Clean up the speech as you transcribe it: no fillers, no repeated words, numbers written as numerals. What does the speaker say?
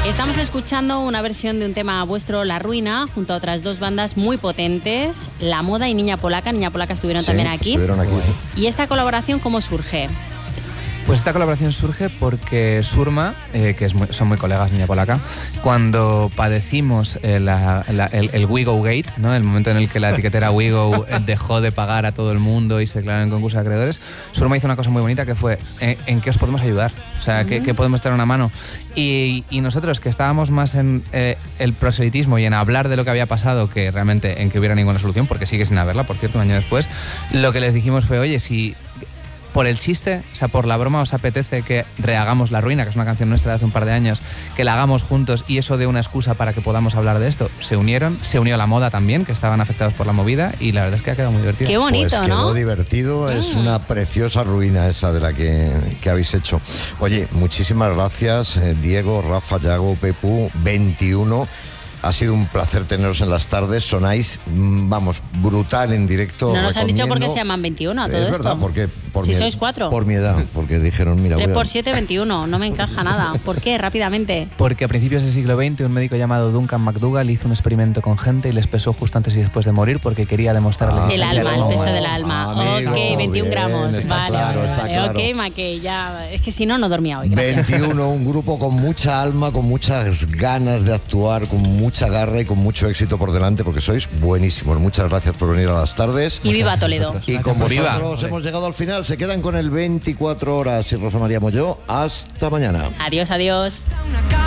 Estamos escuchando una versión de un tema vuestro, La Ruina, junto a otras dos bandas muy potentes, La Moda y Niña Polaca. Niña Polaca estuvieron también aquí. Estuvieron aquí. ¿Y esta colaboración cómo surge? Pues esta colaboración surge porque Surma, son muy colegas, Niña Polaca, cuando padecimos el WeGo Gate, ¿no? El momento en el que la etiquetera WeGo dejó de pagar a todo el mundo y se declaró en concurso de acreedores, Surma hizo una cosa muy bonita que fue ¿en qué os podemos ayudar? O sea, ¿qué podemos echar una mano? Y nosotros, que estábamos más en el proselitismo y en hablar de lo que había pasado que realmente en que hubiera ninguna solución, porque sigue sin haberla, por cierto, un año después, lo que les dijimos fue, oye, si por el chiste, o sea, por la broma, os apetece que rehagamos La Ruina, que es una canción nuestra de hace un par de años, que la hagamos juntos y eso dé una excusa para que podamos hablar de esto. Se unió La Moda también, que estaban afectados por la movida, y la verdad es que ha quedado muy divertido. Qué bonito, pues ¿no? Quedó divertido, es una preciosa ruina esa de la que habéis hecho. Oye, muchísimas gracias, Diego, Rafa, Yago, Pepu, 21. Ha sido un placer teneros en las tardes. Sonáis, vamos, brutal en directo. No nos han dicho por qué recomiendo. se llaman 21 a todo Es esto. verdad, porque Si sois 4. Por mi edad, porque dijeron, mira, 3 voy a- por 7, 21. No me encaja nada. ¿Por qué? Rápidamente. Porque a principios del siglo XX un médico llamado Duncan McDougall hizo un experimento con gente y les pesó justo antes y después de morir porque quería demostrarle El alma, el peso del alma. Amigo, Ok, 21 bien, gramos. está Vale, claro, vale, está vale. claro. Ok, Mackey, ya. Es que si no, no dormía hoy. Gracias. 21, un grupo con mucha alma, con muchas ganas de actuar, con mucha garra y con mucho éxito por delante, porque sois buenísimos. Muchas gracias por venir a las tardes. Y viva Toledo. Y con Viva. vosotros hemos llegado al final. Se quedan con el 24 horas y Rosa María Molló. Hasta mañana. Adiós, adiós.